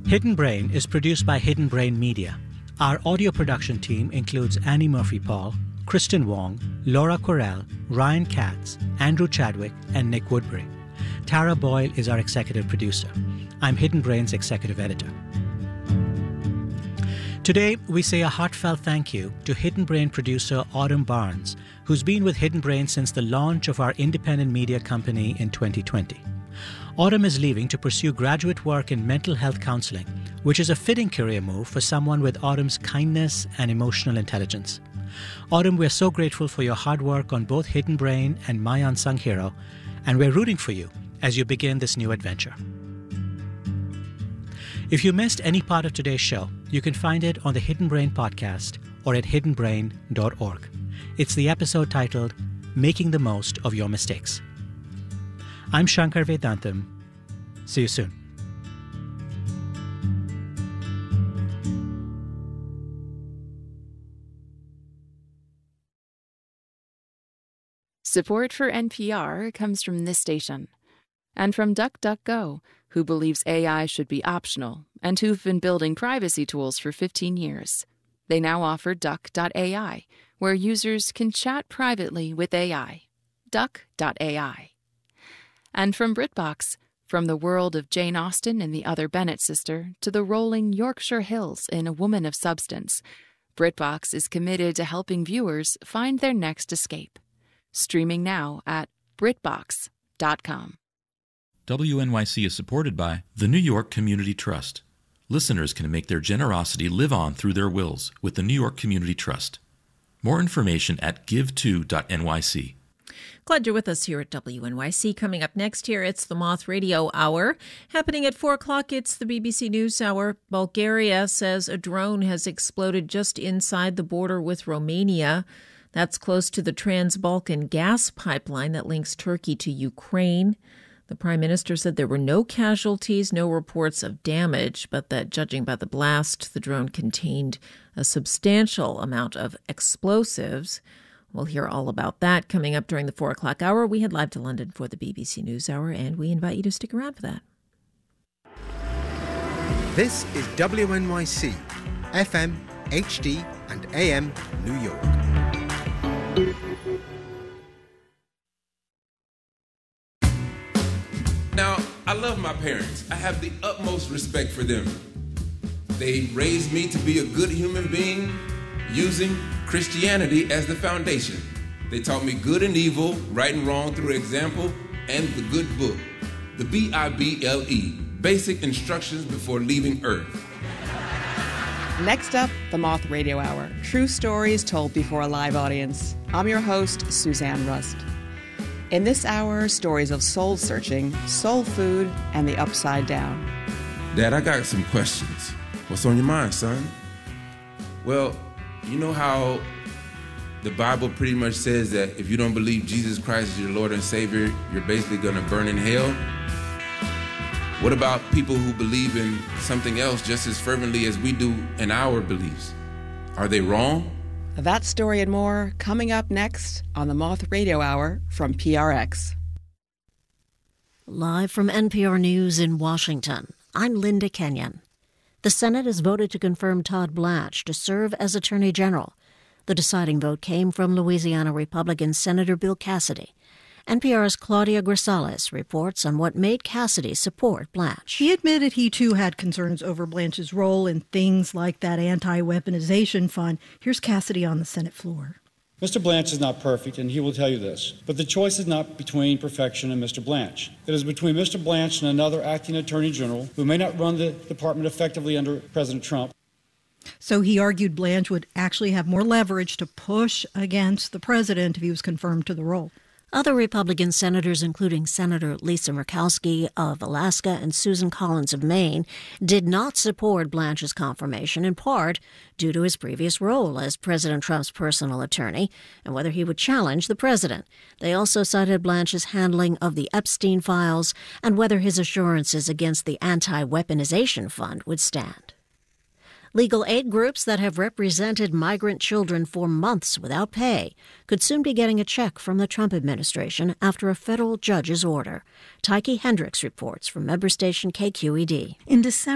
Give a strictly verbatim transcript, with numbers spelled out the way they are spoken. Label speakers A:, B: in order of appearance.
A: Hidden Brain is produced by Hidden Brain Media. Our audio production team includes Annie Murphy-Paul, Kristen Wong, Laura Correll, Ryan Katz, Andrew Chadwick, and Nick Woodbury. Tara Boyle is our executive producer. I'm Hidden Brain's executive editor. Today, we say a heartfelt thank you to Hidden Brain producer Autumn Barnes, who's been with Hidden Brain since the launch of our independent media company in twenty twenty. Autumn is leaving to pursue graduate work in mental health counseling, which is a fitting career move for someone with Autumn's kindness and emotional intelligence. Autumn, we're so grateful for your hard work on both Hidden Brain and My Unsung Hero, and we're rooting for you as you begin this new adventure. If you missed any part of today's show, you can find it on the Hidden Brain podcast or at hidden brain dot org. It's the episode titled, Making the Most of Your Mistakes. I'm Shankar Vedantam. See you soon.
B: Support for N P R comes from this station and from DuckDuckGo, who believes A I should be optional and who've been building privacy tools for fifteen years. They now offer Duck dot A I, where users can chat privately with A I. Duck dot A I. And from BritBox, from the world of Jane Austen and the Other Bennet sister to the rolling Yorkshire Hills in A Woman of Substance, BritBox is committed to helping viewers find their next escape. Streaming now at britbox dot com.
C: W N Y C is supported by the New York Community Trust. Listeners can make their generosity live on through their wills with the New York Community Trust. More information at give to dot N Y C.
D: Glad you're with us here at W N Y C. Coming up next here, it's the Moth Radio Hour. Happening at four o'clock, it's the B B C News Hour. Bulgaria says a drone has exploded just inside the border with Romania. That's close to the Trans-Balkan gas pipeline that links Turkey to Ukraine. The Prime Minister said there were no casualties, no reports of damage, but that judging by the blast, the drone contained a substantial amount of explosives. We'll hear all about that coming up during the four o'clock hour. We head live to London for the B B C News Hour, and we invite you to stick around for that.
E: This is W N Y C, F M, H D, and A M, New York.
F: Now, I love my parents. I have the utmost respect for them. They raised me to be a good human being using Christianity as the foundation. They taught me good and evil, right and wrong through example, and the good book, the B I B L E, Basic Instructions Before Leaving Earth.
G: Next up, the Moth Radio Hour, true stories told before a live audience. I'm your host, Suzanne Rust. In this hour, stories of soul searching, soul food, and the upside down.
F: Dad, I got some questions. What's on your mind, son? Well, you know how the Bible pretty much says that if you don't believe Jesus Christ is your Lord and Savior, you're basically going to burn in hell? What about people who believe in something else just as fervently as we do in our beliefs? Are they wrong?
G: That story and more coming up next on the Moth Radio Hour from P R X.
H: Live from N P R News in Washington, I'm Linda Kenyon. The Senate has voted to confirm Todd Blanche to serve as Attorney General. The deciding vote came from Louisiana Republican Senator Bill Cassidy. N P R's Claudia Grisales reports on what made Cassidy support Blanche.
I: He admitted he, too, had concerns over Blanche's role in things like that anti-weaponization fund. Here's Cassidy on the Senate floor.
J: Mister Blanche is not perfect, and he will tell you this. But the choice is not between perfection and Mister Blanche. It is between Mister Blanche and another acting attorney general who may not run the department effectively under President Trump.
I: So he argued Blanche would actually have more leverage to push against the president if he was confirmed to the role.
H: Other Republican senators, including Senator Lisa Murkowski of Alaska and Susan Collins of Maine, did not support Blanche's confirmation, in part due to his previous role as President Trump's personal attorney and whether he would challenge the president. They also cited Blanche's handling of the Epstein files and whether his assurances against the anti-weaponization fund would stand. Legal aid groups that have represented migrant children for months without pay could soon be getting a check from the Trump administration after a federal judge's order. Tyke Hendricks reports from member station K Q E D.
I: In December,